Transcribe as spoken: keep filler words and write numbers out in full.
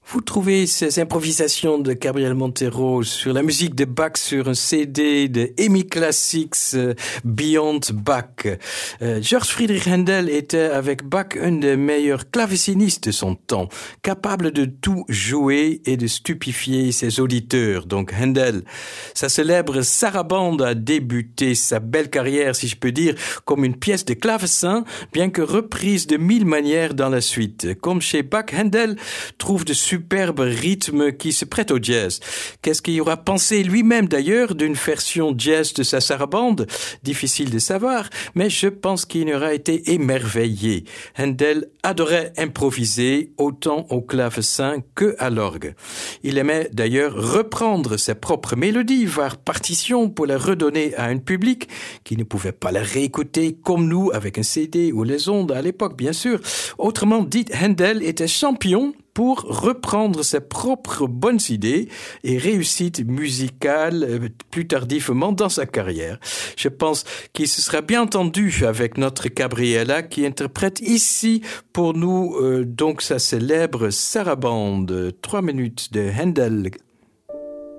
Vous trouvez ces improvisations de Gabriel Montero sur la musique de Bach sur un C D de EMI Classics euh, Beyond Bach. Euh, George Friedrich Händel était avec Bach un des meilleurs clavecinistes de son temps, capable de tout jouer et de stupifier ses auditeurs. Donc Händel, sa célèbre sarabande a débuté sa belle carrière, si je peux dire, comme une pièce de clavecin, bien que reprise de mille manières dans la suite. Comme chez Bach, Händel trouve de superbe rythme qui se prête au jazz. Qu'est-ce qu'il aura pensé lui-même d'ailleurs d'une version jazz de sa sarabande? Difficile de savoir, mais je pense qu'il aura été émerveillé. Händel adorait improviser autant au clavecin que à l'orgue. Il aimait d'ailleurs reprendre ses propres mélodies, voire partitions pour les redonner à un public qui ne pouvait pas les réécouter comme nous avec un C D ou les ondes à l'époque, bien sûr. Autrement dit, Händel était champion pour reprendre ses propres bonnes idées et réussites musicales plus tardivement dans sa carrière. Je pense qu'il se sera bien entendu avec notre Gabriela qui interprète ici pour nous euh, donc sa célèbre sarabande. Trois minutes de Händel